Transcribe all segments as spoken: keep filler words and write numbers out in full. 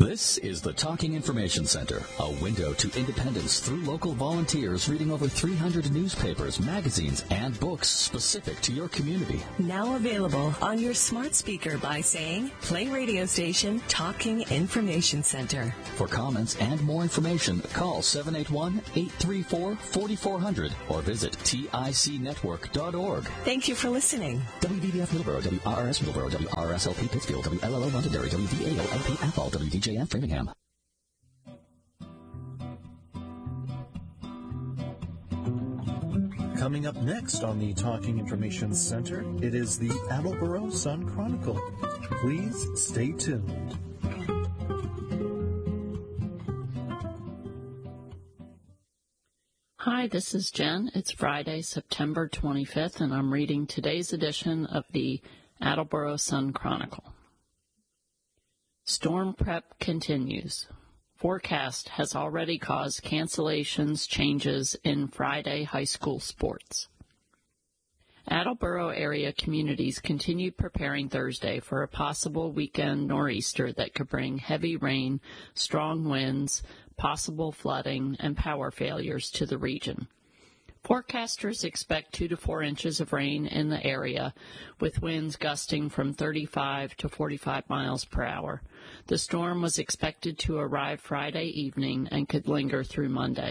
This is the Talking Information Center, a window to independence through local volunteers reading over three hundred newspapers, magazines, and books specific to your community. Now available on your smart speaker by saying, play radio station Talking Information Center. For comments and more information, call seven eight one, eight three four, four four zero zero or visit tic network dot org. Thank you for listening. W B B F Middleborough, W R R S Middleborough, W R R S L P Pittsfield, W L L O Londonderry, W V A O L P Athol, W D J F Framingham. Coming up next on the Talking Information Center, it is the Attleboro Sun Chronicle. Please stay tuned. Hi, this is Jen. It's Friday, September twenty-fifth, and I'm reading today's edition of the Attleboro Sun Chronicle. Storm prep continues. Forecast has already caused cancellations, changes in Friday high school sports. Attleboro area communities continued preparing Thursday for a possible weekend nor'easter that could bring heavy rain, strong winds, possible flooding, and power failures to the region. Forecasters expect two to four inches of rain in the area, with winds gusting from thirty-five to forty-five miles per hour. The storm was expected to arrive Friday evening and could linger through Monday.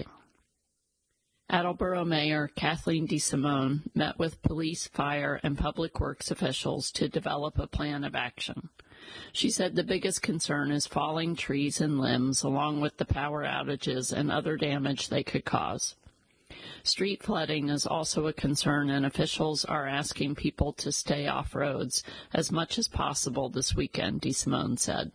Attleboro Mayor Kathleen DeSimone met with police, fire, and public works officials to develop a plan of action. She said the biggest concern is falling trees and limbs, along with the power outages and other damage they could cause. Street flooding is also a concern, and officials are asking people to stay off roads as much as possible this weekend, DeSimone said.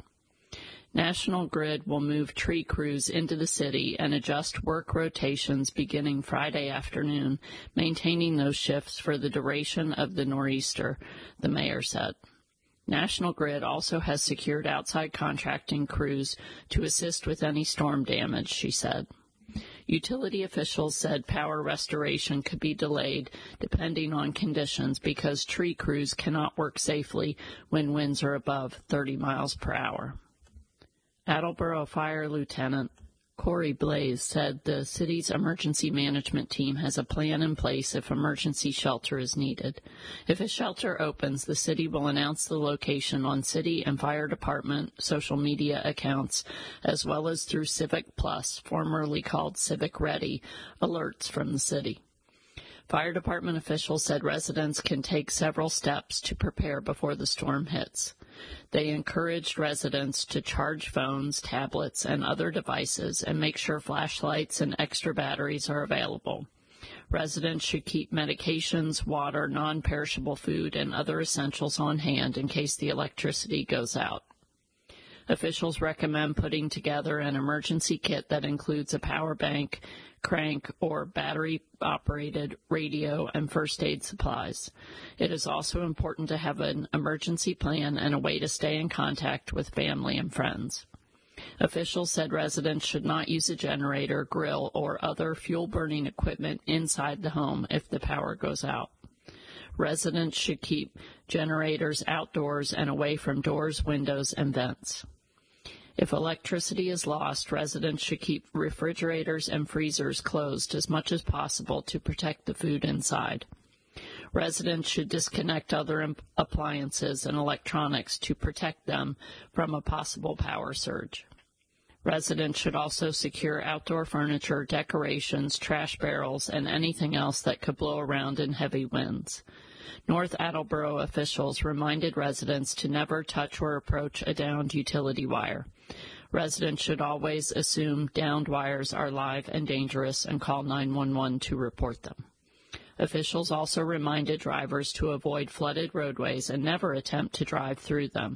National Grid will move tree crews into the city and adjust work rotations beginning Friday afternoon, maintaining those shifts for the duration of the nor'easter, the mayor said. National Grid also has secured outside contracting crews to assist with any storm damage, she said. Utility officials said power restoration could be delayed depending on conditions because tree crews cannot work safely when winds are above thirty miles per hour. Attleboro Fire Lieutenant Corey Blaze said the city's emergency management team has a plan in place if emergency shelter is needed. If a shelter opens, the city will announce the location on city and fire department social media accounts, as well as through Civic Plus, formerly called Civic Ready, alerts from the city. Fire department officials said residents can take several steps to prepare before the storm hits. They encouraged residents to charge phones, tablets, and other devices and make sure flashlights and extra batteries are available. Residents should keep medications, water, non-perishable food, and other essentials on hand in case the electricity goes out. Officials recommend putting together an emergency kit that includes a power bank, crank, or battery-operated radio and first aid supplies. It is also important to have an emergency plan and a way to stay in contact with family and friends. Officials said residents should not use a generator, grill, or other fuel-burning equipment inside the home if the power goes out. Residents should keep generators outdoors and away from doors, windows, and vents. If electricity is lost, residents should keep refrigerators and freezers closed as much as possible to protect the food inside. Residents should disconnect other appliances and electronics to protect them from a possible power surge. Residents should also secure outdoor furniture, decorations, trash barrels, and anything else that could blow around in heavy winds. North Attleboro officials reminded residents to never touch or approach a downed utility wire. Residents should always assume downed wires are live and dangerous and call nine one one to report them. Officials also reminded drivers to avoid flooded roadways and never attempt to drive through them.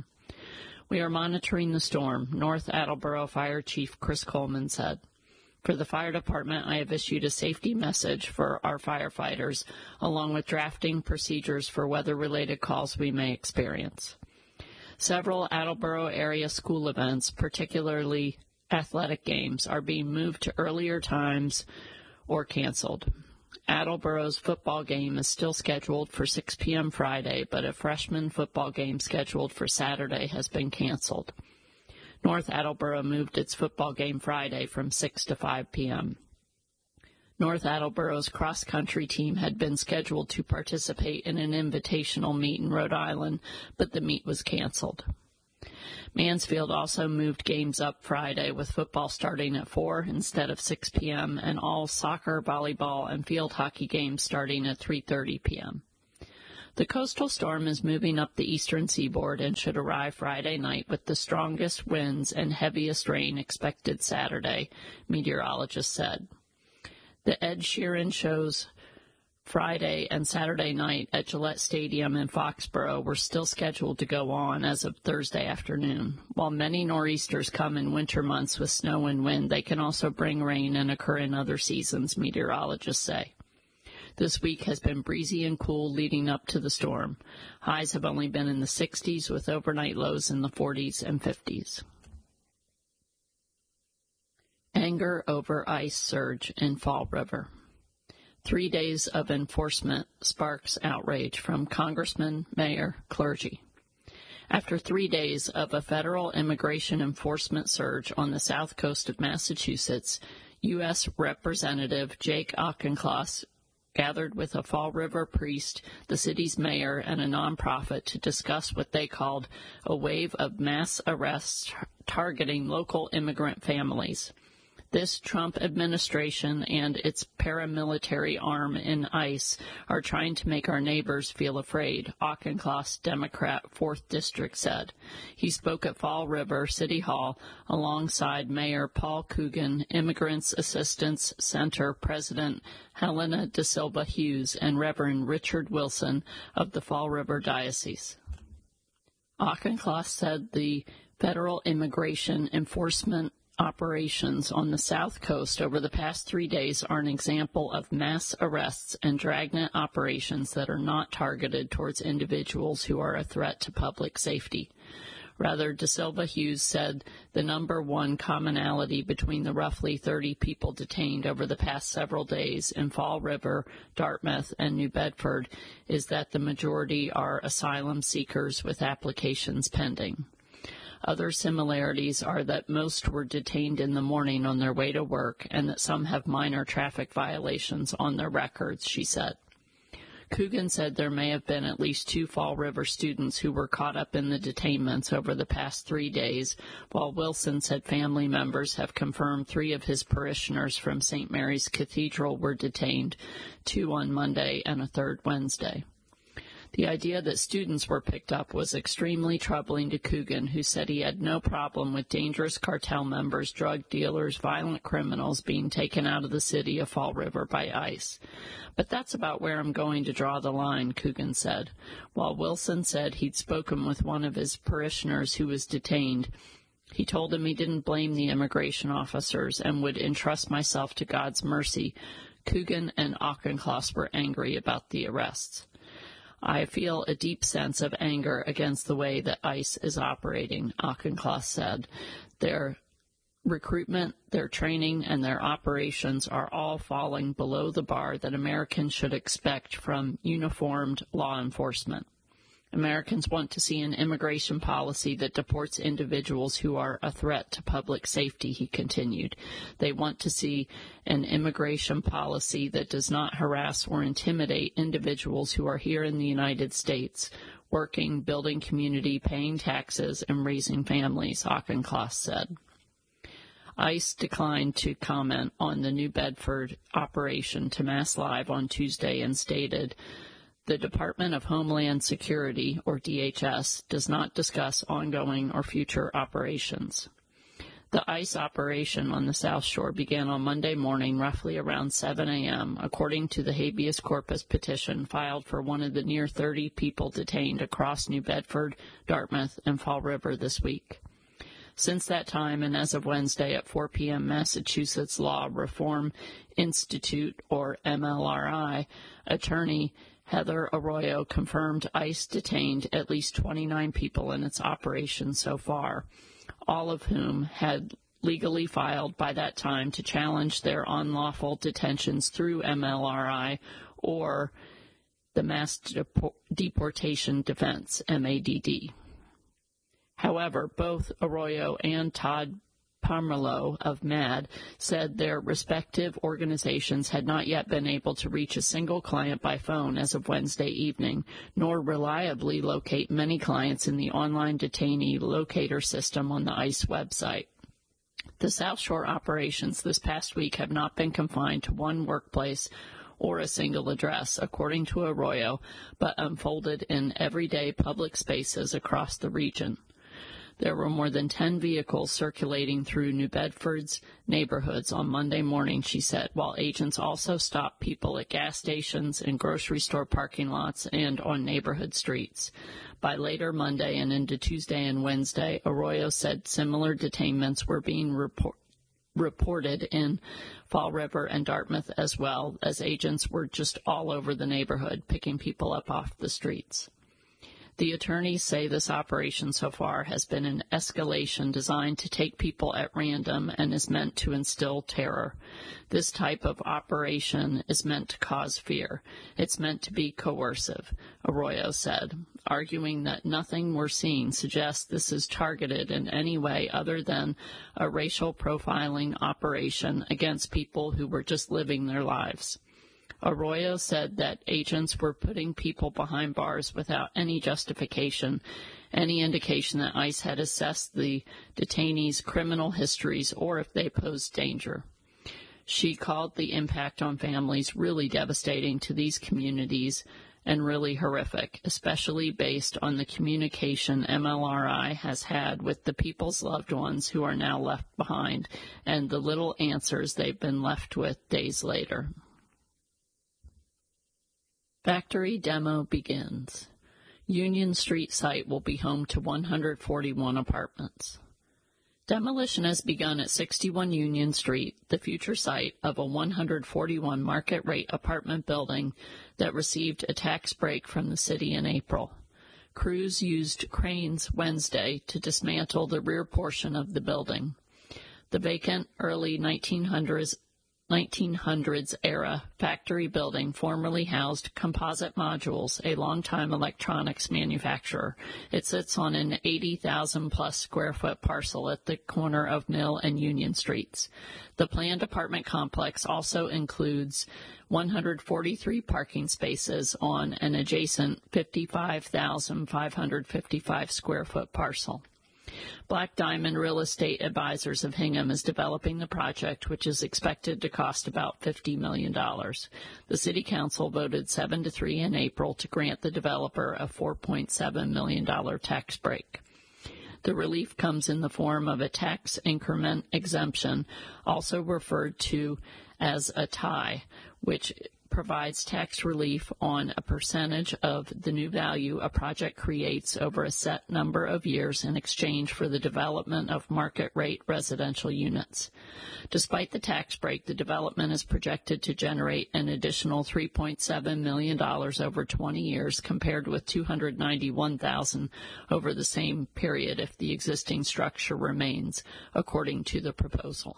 We are monitoring the storm, North Attleboro Fire Chief Chris Coleman said. For the fire department, I have issued a safety message for our firefighters, along with drafting procedures for weather-related calls we may experience. Several Attleboro area school events, particularly athletic games, are being moved to earlier times or canceled. Attleboro's football game is still scheduled for six p.m. Friday, but a freshman football game scheduled for Saturday has been canceled. North Attleboro moved its football game Friday from six to five p.m. North Attleboro's cross-country team had been scheduled to participate in an invitational meet in Rhode Island, but the meet was canceled. Mansfield also moved games up Friday, with football starting at four instead of six p.m. and all soccer, volleyball, and field hockey games starting at three thirty p.m. The coastal storm is moving up the eastern seaboard and should arrive Friday night with the strongest winds and heaviest rain expected Saturday, meteorologists said. The Ed Sheeran shows Friday and Saturday night at Gillette Stadium in Foxborough were still scheduled to go on as of Thursday afternoon. While many nor'easters come in winter months with snow and wind, they can also bring rain and occur in other seasons, meteorologists say. This week has been breezy and cool leading up to the storm. Highs have only been in the sixties, with overnight lows in the forties and fifties. Anger over ice surge in Fall River. Three days of enforcement sparks outrage from congressman, mayor, clergy. After three days of a federal immigration enforcement surge on the south coast of Massachusetts, U S Representative Jake Auchincloss gathered with a Fall River priest, the city's mayor, and a nonprofit to discuss what they called a wave of mass arrests targeting local immigrant families. This Trump administration and its paramilitary arm in ICE are trying to make our neighbors feel afraid, Auchincloss, Democrat, fourth District, said. He spoke at Fall River City Hall alongside Mayor Paul Coogan, Immigrants Assistance Center President Helena Da Silva Hughes, and Reverend Richard Wilson of the Fall River Diocese. Auchincloss said the federal immigration enforcement operations on the South Coast over the past three days are an example of mass arrests and dragnet operations that are not targeted towards individuals who are a threat to public safety. Rather, Da Silva Hughes said the number one commonality between the roughly thirty people detained over the past several days in Fall River, Dartmouth, and New Bedford is that the majority are asylum seekers with applications pending. Other similarities are that most were detained in the morning on their way to work and that some have minor traffic violations on their records, she said. Coogan said there may have been at least two Fall River students who were caught up in the detainments over the past three days, while Wilson said family members have confirmed three of his parishioners from Saint Mary's Cathedral were detained, two on Monday and a third Wednesday. The idea that students were picked up was extremely troubling to Coogan, who said he had no problem with dangerous cartel members, drug dealers, violent criminals being taken out of the city of Fall River by ICE. But that's about where I'm going to draw the line, Coogan said. While Wilson said he'd spoken with one of his parishioners who was detained, he told him he didn't blame the immigration officers and would entrust myself to God's mercy. Coogan and Auchincloss were angry about the arrests. I feel a deep sense of anger against the way that ICE is operating, Auchincloss said. Their recruitment, their training, and their operations are all falling below the bar that Americans should expect from uniformed law enforcement. Americans want to see an immigration policy that deports individuals who are a threat to public safety, he continued. They want to see an immigration policy that does not harass or intimidate individuals who are here in the United States, working, building community, paying taxes, and raising families, Auchincloss said. ICE declined to comment on the New Bedford operation to Mass Live on Tuesday and stated, the Department of Homeland Security, or D H S, does not discuss ongoing or future operations. The ICE operation on the South Shore began on Monday morning, roughly around seven a.m., according to the habeas corpus petition filed for one of the near thirty people detained across New Bedford, Dartmouth, and Fall River this week. Since that time, and as of Wednesday at four p.m., Massachusetts Law Reform Institute, or M L R I, attorney Heather Arroyo confirmed ICE detained at least twenty-nine people in its operation so far, all of whom had legally filed by that time to challenge their unlawful detentions through M L R I or the Mass Depor- Deportation Defense, M A D D. However, both Arroyo and Todd Pomerleau of M A D said their respective organizations had not yet been able to reach a single client by phone as of Wednesday evening, nor reliably locate many clients in the online detainee locator system on the ICE website. The South Shore operations this past week have not been confined to one workplace or a single address, according to Arroyo, but unfolded in everyday public spaces across the region. There were more than ten vehicles circulating through New Bedford's neighborhoods on Monday morning, she said, while agents also stopped people at gas stations and grocery store parking lots and on neighborhood streets. By later Monday and into Tuesday and Wednesday, Arroyo said similar detainments were being report- reported in Fall River and Dartmouth as well, as agents were just all over the neighborhood picking people up off the streets. The attorneys say this operation so far has been an escalation designed to take people at random and is meant to instill terror. This type of operation is meant to cause fear. It's meant to be coercive, Arroyo said, arguing that nothing we're seeing suggests this is targeted in any way other than a racial profiling operation against people who were just living their lives. Arroyo said that agents were putting people behind bars without any justification, any indication that ICE had assessed the detainees' criminal histories or if they posed danger. She called the impact on families really devastating to these communities and really horrific, especially based on the communication M L R I has had with the people's loved ones who are now left behind and the little answers they've been left with days later. Factory demo begins. Union Street site will be home to one hundred forty-one apartments. Demolition has begun at sixty-one Union Street, the future site of a one hundred forty-one market-rate apartment building that received a tax break from the city in April. Crews used cranes Wednesday to dismantle the rear portion of the building. The vacant early nineteen hundreds nineteen hundreds era factory building formerly housed Composite Modules, a longtime electronics manufacturer. It sits on an eighty thousand plus square foot parcel at the corner of Mill and Union Streets. The planned apartment complex also includes one hundred forty-three parking spaces on an adjacent fifty-five thousand five hundred fifty-five square foot parcel. Black Diamond Real Estate Advisors of Hingham is developing the project, which is expected to cost about fifty million dollars. The City Council voted seven to three in April to grant the developer a four point seven million dollars tax break. The relief comes in the form of a tax increment exemption, also referred to as a T I, which provides tax relief on a percentage of the new value a project creates over a set number of years in exchange for the development of market-rate residential units. Despite the tax break, the development is projected to generate an additional three point seven million dollars over twenty years, compared with two hundred ninety-one thousand dollars over the same period if the existing structure remains, according to the proposal.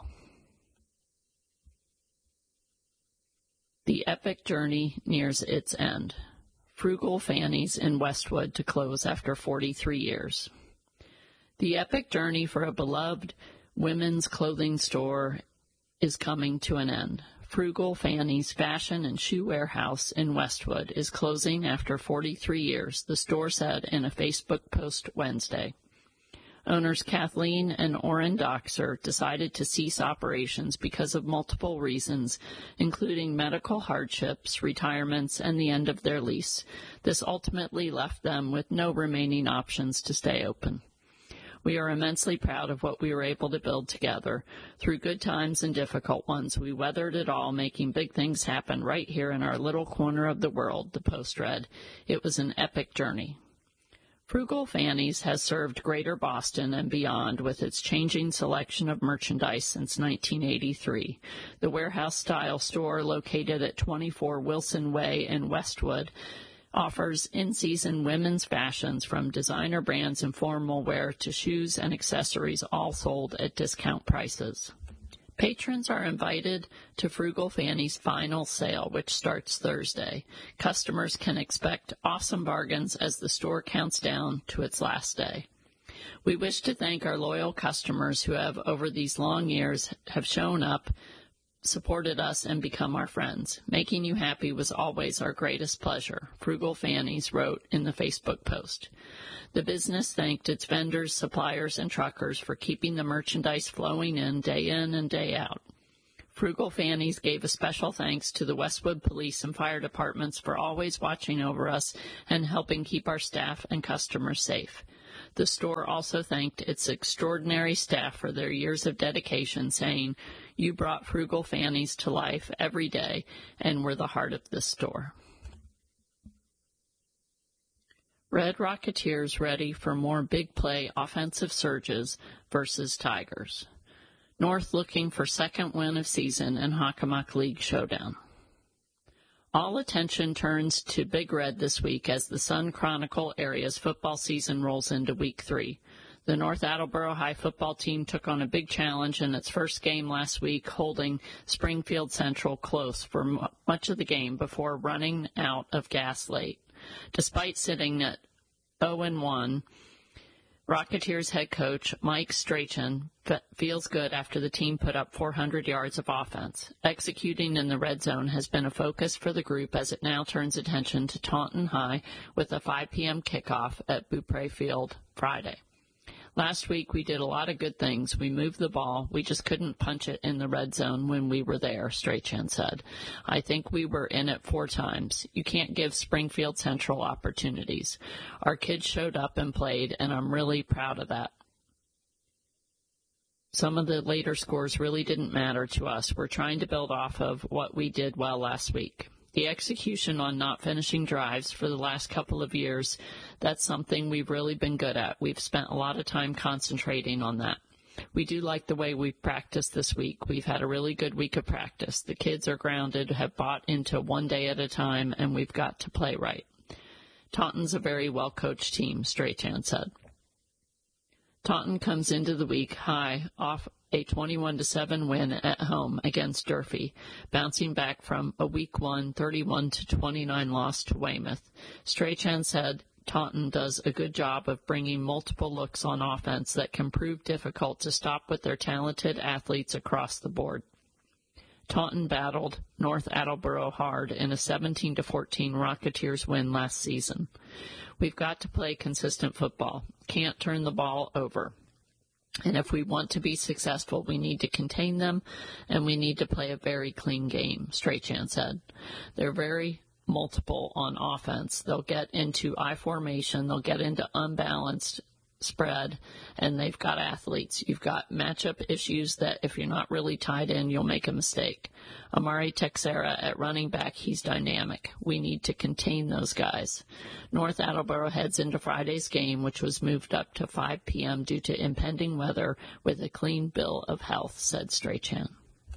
The epic journey nears its end. Frugal Fanny's in Westwood to close after forty-three years. The epic journey for a beloved women's clothing store is coming to an end. Frugal Fanny's Fashion and Shoe Warehouse in Westwood is closing after forty-three years, the store said in a Facebook post Wednesday. Owners Kathleen and Orrin Doxer decided to cease operations because of multiple reasons, including medical hardships, retirements, and the end of their lease. This ultimately left them with no remaining options to stay open. We are immensely proud of what we were able to build together. Through good times and difficult ones, we weathered it all, making big things happen right here in our little corner of the world, the post read. It was an epic journey. Frugal Fanny's has served Greater Boston and beyond with its changing selection of merchandise since nineteen eighty-three. The warehouse-style store, located at twenty-four Wilson Way in Westwood, offers in-season women's fashions from designer brands and formal wear to shoes and accessories, all sold at discount prices. Patrons are invited to Frugal Fanny's final sale, which starts Thursday. Customers can expect awesome bargains as the store counts down to its last day. We wish to thank our loyal customers who have, over these long years, have shown up, supported us, and become our friends. Making you happy was always our greatest pleasure, Frugal Fannies wrote in the Facebook post. The business thanked its vendors, suppliers, and truckers for keeping the merchandise flowing in day in and day out. Frugal Fannies gave a special thanks to the Westwood Police and Fire Departments for always watching over us and helping keep our staff and customers safe. The store also thanked its extraordinary staff for their years of dedication, saying, "You brought Frugal Fannies to life every day and were the heart of this store." Red Rocketeers ready for more big play offensive surges versus Tigers. North looking for second win of season in Hockomock League showdown. All attention turns to Big Red this week as the Sun Chronicle area's football season rolls into week three. The North Attleboro High football team took on a big challenge in its first game last week, holding Springfield Central close for m- much of the game before running out of gas late. Despite sitting at oh and one, Rocketeers head coach Mike Strachan f- feels good after the team put up four hundred yards of offense. Executing in the red zone has been a focus for the group as it now turns attention to Taunton High with a five p.m. kickoff at Beaupre Field Friday. Last week, we did a lot of good things. We moved the ball. We just couldn't punch it in the red zone when we were there, Strachan said. I think we were in it four times. You can't give Springfield Central opportunities. Our kids showed up and played, and I'm really proud of that. Some of the later scores really didn't matter to us. We're trying to build off of what we did well last week. The execution on not finishing drives for the last couple of years, that's something we've really been good at. We've spent a lot of time concentrating on that. We do like the way we've practiced this week. We've had a really good week of practice. The kids are grounded, have bought into one day at a time, and we've got to play right. Taunton's a very well-coached team, Strachan said. Taunton comes into the week high off a twenty-one to seven win at home against Durfee, bouncing back from a week one thirty-one to twenty-nine loss to Weymouth. Strachan said Taunton does a good job of bringing multiple looks on offense that can prove difficult to stop with their talented athletes across the board. Taunton battled North Attleboro hard in a seventeen to fourteen Rocketeers win last season. We've got to play consistent football. Can't turn the ball over. And if we want to be successful, we need to contain them, and we need to play a very clean game, Strachan said. They're very multiple on offense. They'll get into I formation, they'll get into unbalanced spread, and they've got athletes. You've got matchup issues that if you're not really tied in, you'll make a mistake. Amari Texera at running back, he's dynamic. We need to contain those guys. North Attleboro heads into Friday's game, which was moved up to five p.m. due to impending weather with a clean bill of health, said Strachan.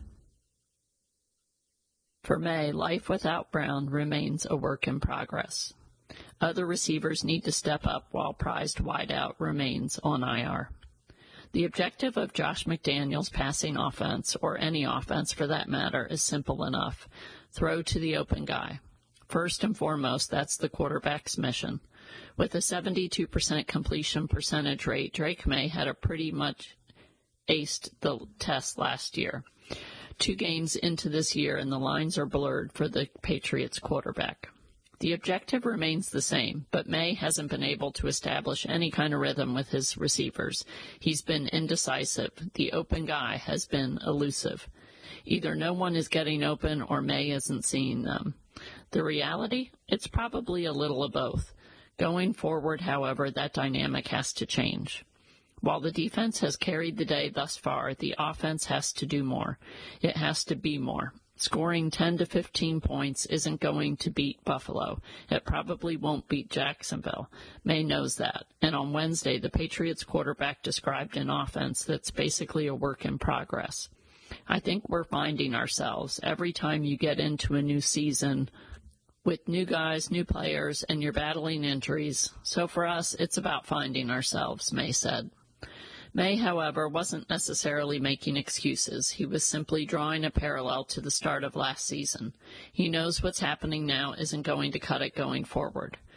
For May, life without Brown remains a work in progress. Other receivers need to step up while prized wideout remains on I R. The objective of Josh McDaniel's passing offense, or any offense for that matter, is simple enough. Throw to the open guy. First and foremost, that's the quarterback's mission. With a seventy-two percent completion percentage rate, Drake May had a pretty much aced the test last year. Two games into this year, and the lines are blurred for the Patriots quarterback. The objective remains the same, but May hasn't been able to establish any kind of rhythm with his receivers. He's been indecisive. The open guy has been elusive. Either no one is getting open or May isn't seeing them. The reality? It's probably a little of both. Going forward, however, that dynamic has to change. While the defense has carried the day thus far, the offense has to do more. It has to be more. Scoring ten to fifteen points isn't going to beat Buffalo. It probably won't beat Jacksonville. May knows that. And on Wednesday, the Patriots quarterback described an offense that's basically a work in progress. I think we're finding ourselves. Every time you get into a new season with new guys, new players, and you're battling injuries. So for us, it's about finding ourselves, May said. May, however, wasn't necessarily making excuses. He was simply drawing a parallel to the start of last season. He knows what's happening now isn't going to cut it going forward.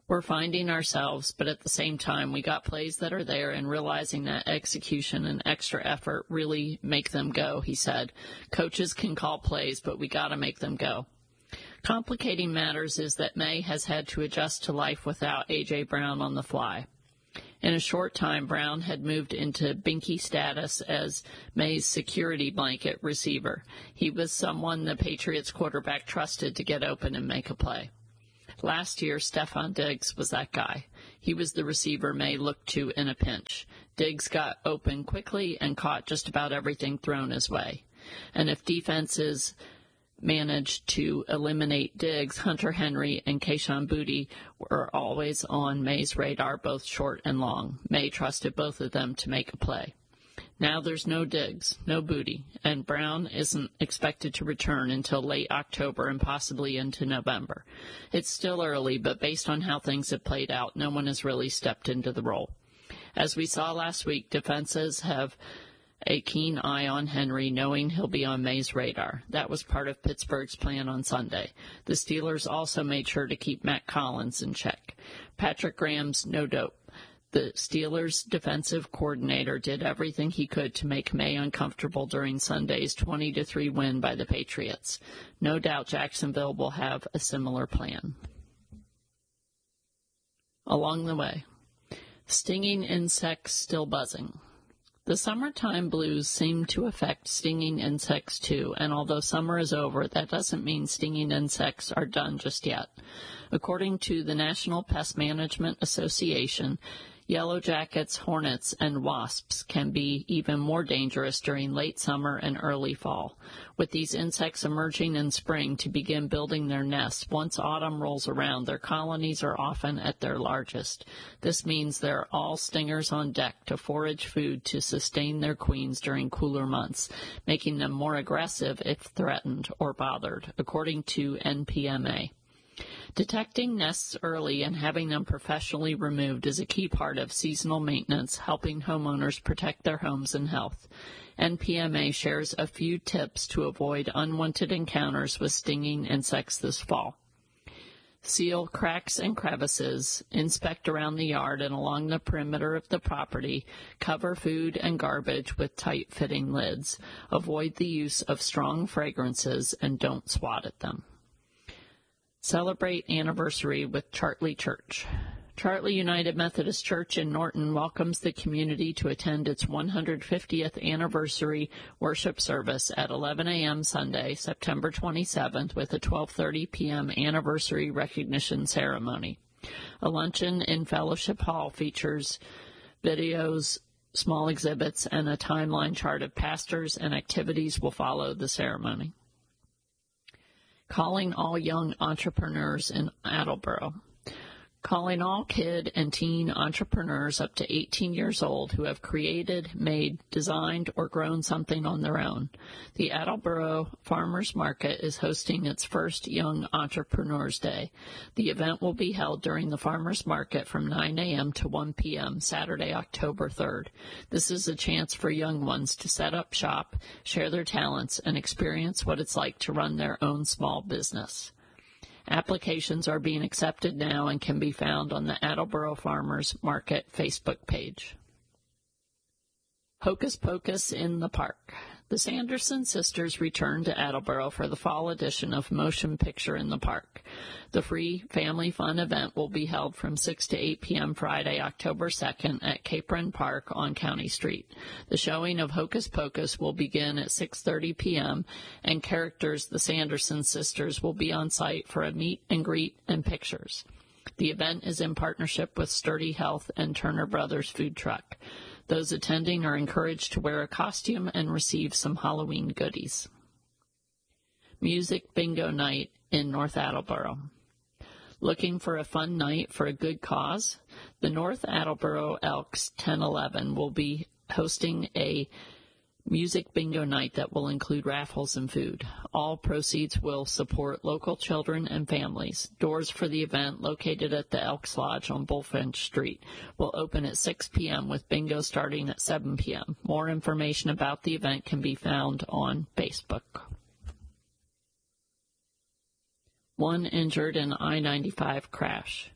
We're finding ourselves, but at the same time, we got plays that are there and realizing that execution and extra effort really make them go, he said. Coaches can call plays, but we got to make them go. Complicating matters is that May has had to adjust to life without A J. Brown on the fly. In a short time, Brown had moved into binky status as May's security blanket receiver. He was someone the Patriots quarterback trusted to get open and make a play. Last year, Stefon Diggs was that guy. He was the receiver May looked to in a pinch. Diggs got open quickly and caught just about everything thrown his way. And if defenses managed to eliminate Diggs, Hunter Henry and Kayshon Boutte were always on May's radar, both short and long. May trusted both of them to make a play. Now there's no Diggs, no Boutte, and Brown isn't expected to return until late October and possibly into November. It's still early, but based on how things have played out, no one has really stepped into the role. As we saw last week, defenses have a keen eye on Henry, knowing he'll be on May's radar. That was part of Pittsburgh's plan on Sunday. The Steelers also made sure to keep Matt Collins in check. Patrick Graham's no dope. The Steelers' defensive coordinator did everything he could to make May uncomfortable during Sunday's twenty to three win by the Patriots. No doubt Jacksonville will have a similar plan. Along the way, stinging insects still buzzing. The summertime blues seem to affect stinging insects too, and although summer is over, that doesn't mean stinging insects are done just yet. According to the National Pest Management Association, yellow jackets, hornets, and wasps can be even more dangerous during late summer and early fall. With these insects emerging in spring to begin building their nests, once autumn rolls around, their colonies are often at their largest. This means there are all stingers on deck to forage food to sustain their queens during cooler months, making them more aggressive if threatened or bothered, according to N P M A. Detecting nests early and having them professionally removed is a key part of seasonal maintenance, helping homeowners protect their homes and health. N P M A shares a few tips to avoid unwanted encounters with stinging insects this fall. Seal cracks and crevices, inspect around the yard and along the perimeter of the property, cover food and garbage with tight-fitting lids, avoid the use of strong fragrances, and don't swat at them. Celebrate anniversary with Chartley Church. Chartley United Methodist Church in Norton welcomes the community to attend its one hundred fiftieth anniversary worship service at eleven a.m. Sunday, September twenty-seventh, with a twelve thirty p.m. anniversary recognition ceremony. A luncheon in Fellowship Hall features videos, small exhibits, and a timeline chart of pastors and activities will follow the ceremony. Calling all young entrepreneurs in Attleboro. Calling all kid and teen entrepreneurs up to eighteen years old who have created, made, designed, or grown something on their own. The Attleboro Farmers Market is hosting its first Young Entrepreneurs Day. The event will be held during the Farmers Market from nine a.m. to one p.m. Saturday, October third. This is a chance for young ones to set up shop, share their talents, and experience what it's like to run their own small business. Applications are being accepted now and can be found on the Attleboro Farmers Market Facebook page. Hocus Pocus in the Park. The Sanderson sisters return to Attleboro for the fall edition of Motion Picture in the Park. The free family fun event will be held from six to eight p.m. Friday, October second at Capron Park on County Street. The showing of Hocus Pocus will begin at six thirty p.m. and characters the Sanderson sisters will be on site for a meet and greet and pictures. The event is in partnership with Sturdy Health and Turner Brothers Food Truck. Those attending are encouraged to wear a costume and receive some Halloween goodies. Music Bingo Night in North Attleboro. Looking for a fun night for a good cause? The North Attleboro Elks ten eleven will be hosting a music bingo night that will include raffles and food. All proceeds will support local children and families. Doors for the event, located at the Elks Lodge on Bullfinch Street, will open at six p.m. with bingo starting at seven p.m. More information about the event can be found on Facebook. One injured in I ninety-five crash.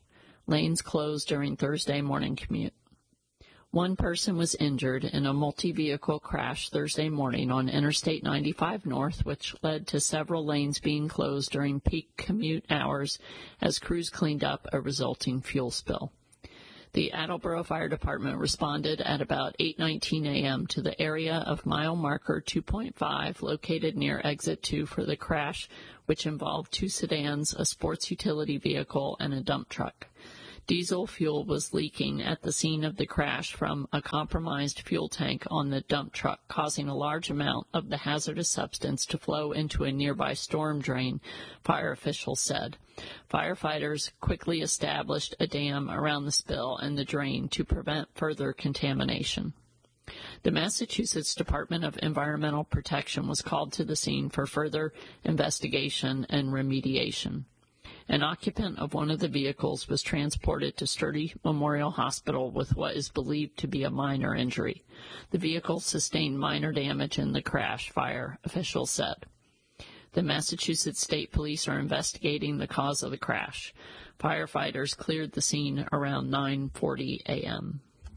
Lanes closed during Thursday morning commute. One person was injured in a multi-vehicle crash Thursday morning on Interstate ninety-five North, which led to several lanes being closed during peak commute hours as crews cleaned up a resulting fuel spill. The Attleboro Fire Department responded at about eight nineteen a.m. to the area of mile marker two point five located near Exit two for the crash, which involved two sedans, a sports utility vehicle, and a dump truck. Diesel fuel was leaking at the scene of the crash from a compromised fuel tank on the dump truck, causing a large amount of the hazardous substance to flow into a nearby storm drain, fire officials said. Firefighters quickly established a dam around the spill and the drain to prevent further contamination. The Massachusetts Department of Environmental Protection was called to the scene for further investigation and remediation. An occupant of one of the vehicles was transported to Sturdy Memorial Hospital with what is believed to be a minor injury. The vehicle sustained minor damage in the crash, fire officials said. The Massachusetts State Police are investigating the cause of the crash. Firefighters cleared the scene around nine forty a.m.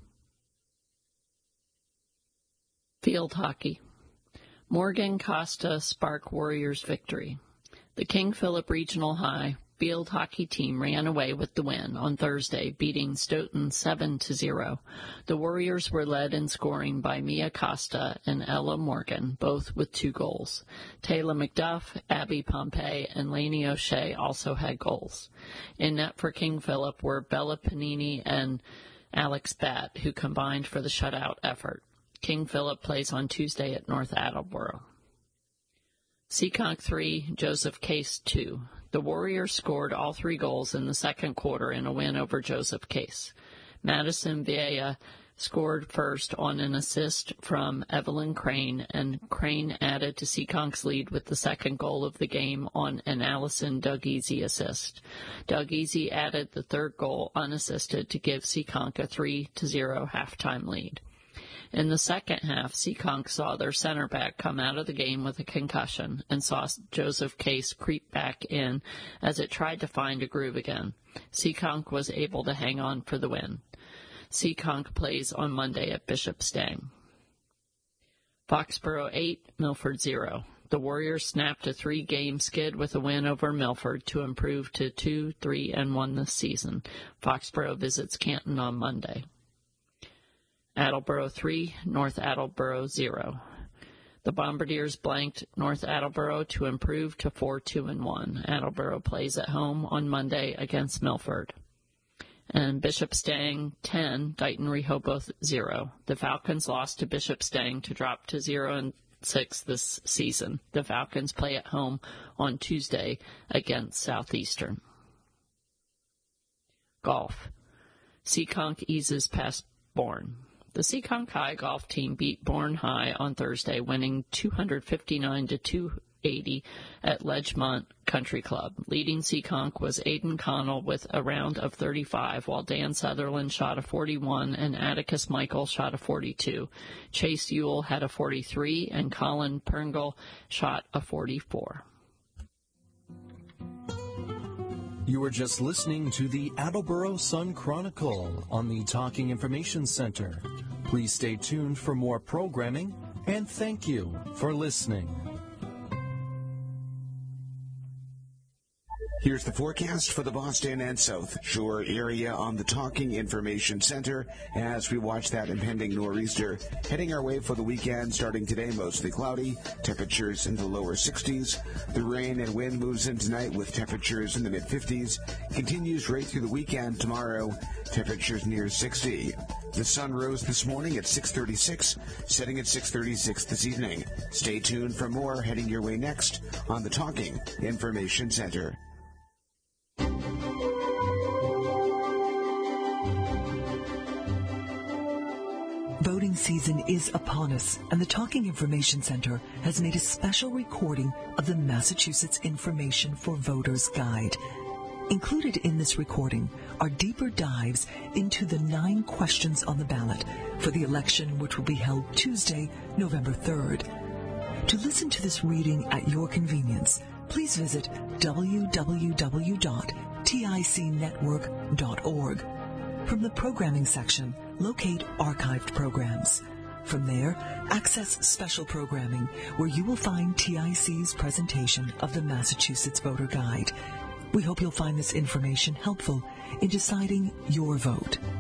Field hockey. Morgan Costa Spark Warriors victory. The King Philip Regional High field hockey team ran away with the win on Thursday, beating Stoughton seven to zero. The Warriors were led in scoring by Mia Costa and Ella Morgan, both with two goals. Taylor McDuff, Abby Pompey, and Lainey O'Shea also had goals. In net for King Philip were Bella Panini and Alex Batt, who combined for the shutout effort. King Philip plays on Tuesday at North Attleboro. Seekonk three, Joseph Case two. The Warriors scored all three goals in the second quarter in a win over Joseph Case. Madison Vieja scored first on an assist from Evelyn Crane, and Crane added to Seekonk's lead with the second goal of the game on an Allison Dougeasy assist. Dougeasy added the third goal unassisted to give Seekonk a three to zero halftime lead. In the second half, Seekonk saw their center back come out of the game with a concussion and saw Joseph Case creep back in as it tried to find a groove again. Seekonk was able to hang on for the win. Seekonk plays on Monday at Bishop Stang. Foxborough eight, Milford zero. The Warriors snapped a three-game skid with a win over Milford to improve to two, three, and one this season. Foxborough visits Canton on Monday. Attleboro three, North Attleboro zero. The Bombardiers blanked North Attleboro to improve to four, two, and one. Attleboro plays at home on Monday against Milford. And Bishop Stang ten, Dighton Rehoboth zero. The Falcons lost to Bishop Stang to drop to zero and six this season. The Falcons play at home on Tuesday against Southeastern. Golf. Seekonk eases past Bourne. The Seekonk High golf team beat Bourne High on Thursday, winning two fifty-nine to two eighty at Ledgemont Country Club. Leading Seekonk was Aidan Connell with a round of thirty-five, while Dan Sutherland shot a forty-one and Atticus Michael shot a forty-two. Chase Ewell had a forty-three and Colin Perngle shot a forty-four. You were just listening to the Attleboro Sun Chronicle on the Talking Information Center. Please stay tuned for more programming, and thank you for listening. Here's the forecast for the Boston and South Shore area on the Talking Information Center as we watch that impending nor'easter heading our way for the weekend. Starting today, mostly cloudy, temperatures in the lower sixties. The rain and wind moves in tonight with temperatures in the mid-fifties. Continues right through the weekend tomorrow, temperatures near sixty. The sun rose this morning at six thirty-six, setting at six thirty-six this evening. Stay tuned for more heading your way next on the Talking Information Center. Voting season is upon us, and the Talking Information Center has made a special recording of the Massachusetts Information for Voters Guide. Included in this recording are deeper dives into the nine questions on the ballot for the election, which will be held Tuesday, November third. To listen to this reading at your convenience, please visit w w w dot T I C network dot org. From the programming section, locate archived programs. From there, access special programming, where you will find T I C's presentation of the Massachusetts Voter Guide. We hope you'll find this information helpful in deciding your vote.